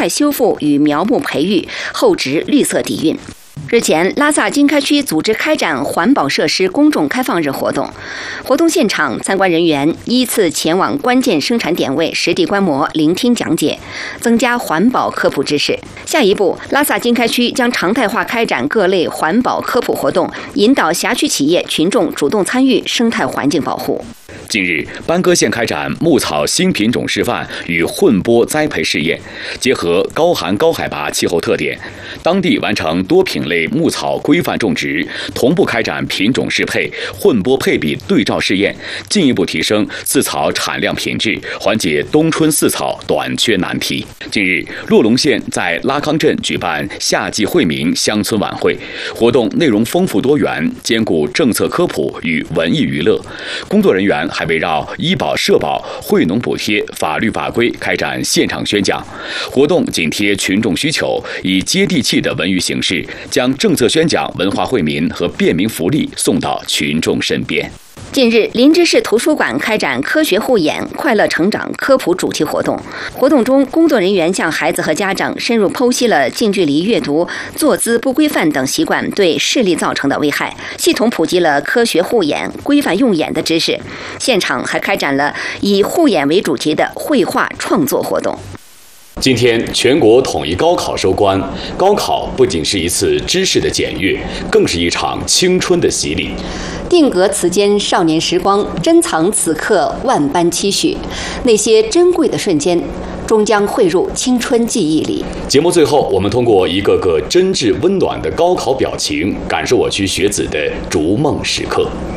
态修复与苗木培育，后植绿色底蕴。日前，拉萨经开区组织开展环保设施公众开放日活动。活动现场，参观人员依次前往关键生产点位实地观摩、聆听讲解，增加环保科普知识。下一步，拉萨经开区将常态化开展各类环保科普活动，引导辖区企业群众主动参与生态环境保护。 近日，班戈县开展牧草新品种示范与混播栽培试验，结合高寒高海拔气候特点，当地完成多品类牧草规范种植，同步开展品种适配、混播配比对照试验，进一步提升饲草产量品质，缓解冬春饲草短缺难题。近日，洛龙县在拉康镇举办夏季惠民乡村晚会，活动内容丰富多元，兼顾政策科普与文艺娱乐。工作人员还围绕医保、社保、惠农补贴、法律法规开展现场宣讲。活动紧贴群众需求，以接地气的文娱形式，将政策宣讲、文化惠民和便民福利送到群众身边。 近日，林芝市图书馆开展科学护眼、快乐成长科普主题活动。活动中，工作人员向孩子和家长深入剖析了近距离阅读、坐姿不规范等习惯对视力造成的危害，系统普及了科学护眼、规范用眼的知识。现场还开展了以护眼为主题的绘画创作活动。 今天，全国统一高考收官。高考不仅是一次知识的检阅，更是一场青春的洗礼。 定格此间少年时光，珍藏此刻万般期许。那些珍贵的瞬间，终将汇入青春记忆里。 节目最后，我们通过一个个真挚温暖的高考表情，感受我区学子的逐梦时刻。